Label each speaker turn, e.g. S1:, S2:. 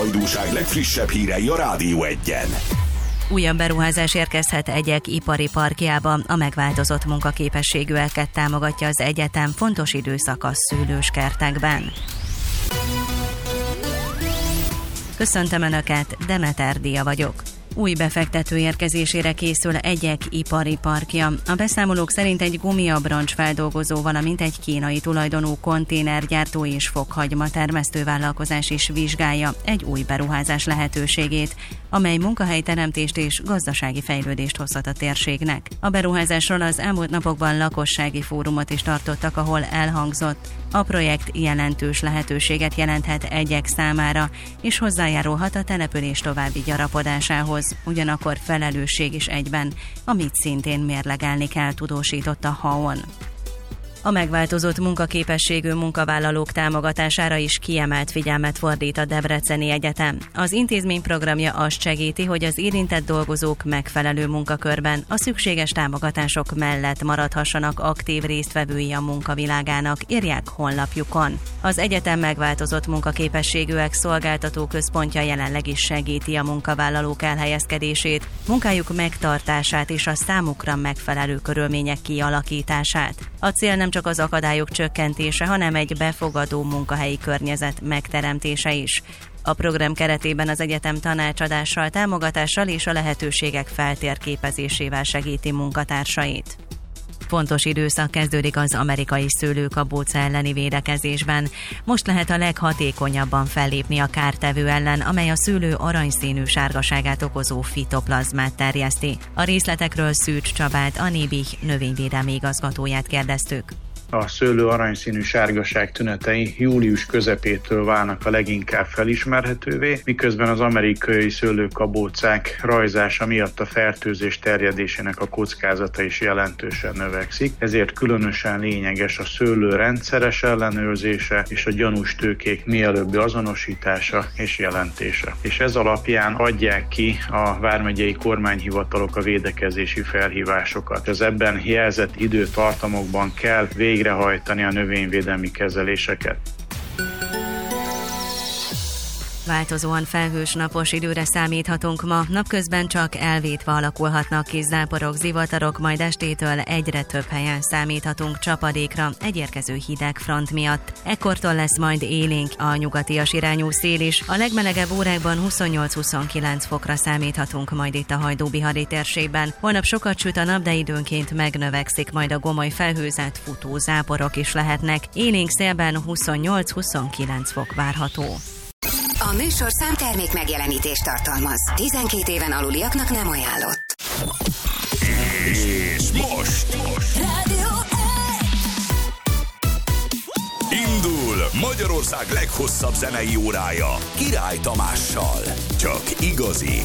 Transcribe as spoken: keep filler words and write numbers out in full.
S1: hajdúság legfrissebb hírei a Rádió Egyen.
S2: Újabb beruházás érkezhet egyek ipari parkjába, a megváltozott munkaképességűeket támogatja az egyetem, fontos időszak a szőlőskertekben. Köszöntöm Önöket, Demeter Dia vagyok. Új befektető érkezésére készül egyek ipari parkja. A beszámolók szerint egy gumiabroncs feldolgozó, valamint egy kínai tulajdonú konténergyártó és fokhagyma termesztő vállalkozás is vizsgálja egy új beruházás lehetőségét, amely munkahelyteremtést és gazdasági fejlődést hozhat a térségnek. A beruházásról az elmúlt napokban lakossági fórumot is tartottak, ahol elhangzott: a projekt jelentős lehetőséget jelenthet egyek számára, és hozzájárulhat a település további gyarapodásához. Ugyanakkor felelősség is egyben, amit szintén mérlegelni kell, tudósított a há á o-n. A megváltozott munkaképességű munkavállalók támogatására is kiemelt figyelmet fordít a Debreceni Egyetem. Az intézmény programja azt segíti, hogy az érintett dolgozók megfelelő munkakörben a szükséges támogatások mellett maradhassanak aktív résztvevői a munkavilágának, írják honlapjukon. Az egyetem megváltozott munkaképességűek szolgáltató központja jelenleg is segíti a munkavállalók elhelyezkedését, munkájuk megtartását és a számukra megfelelő körülmények kialakítását. A cél nem csak az akadályok csökkentése, hanem egy befogadó munkahelyi környezet megteremtése is. A program keretében az egyetem tanácsadással, támogatással és a lehetőségek feltérképezésével segíti munkatársait. Fontos időszak kezdődik az amerikai szőlőkabóca elleni védekezésben. Most lehet a leghatékonyabban fellépni a kártevő ellen, amely a szőlő aranyszínű sárgaságát okozó fitoplazmát terjeszti. A részletekről Szűcs Csabát, a Nébih növényvédelmi igazgatóját kérdeztük.
S3: A szőlő aranyszínű sárgaság tünetei július közepétől válnak a leginkább felismerhetővé, miközben az amerikai szőlőkabócák rajzása miatt a fertőzés terjedésének a kockázata is jelentősen növekszik. Ezért különösen lényeges a szőlő rendszeres ellenőrzése és a gyanús tőkék mielőbbi azonosítása és jelentése. És ez alapján adják ki a vármegyei kormányhivatalok a védekezési felhívásokat. Az ebben jelzett időtartamokban kell végre végrehajtani a növényvédelmi kezeléseket.
S2: Változóan felhős napos időre számíthatunk ma, napközben csak elvétve alakulhatnak kis záporok, zivatarok, majd estétől egyre több helyen számíthatunk csapadékra egy érkező hideg front miatt. Ekkortól lesz majd élénk a nyugatias irányú szél is, a legmelegebb órákban huszonnyolc-huszonkilenc fokra számíthatunk majd itt a Hajdú-Bihari térségben. Holnap sokat süt a nap, de időnként megnövekszik, majd a gomoly felhőzet, futó záporok is lehetnek. Élénk szélben huszonnyolc-huszonkilenc fok várható.
S4: A műsorszám termék megjelenítést tartalmaz. tizenkét éven aluliaknak nem ajánlott.
S1: És most, most.
S4: Rádió
S1: indul Magyarország leghosszabb zenei órája Király Tamással. Csak igazi,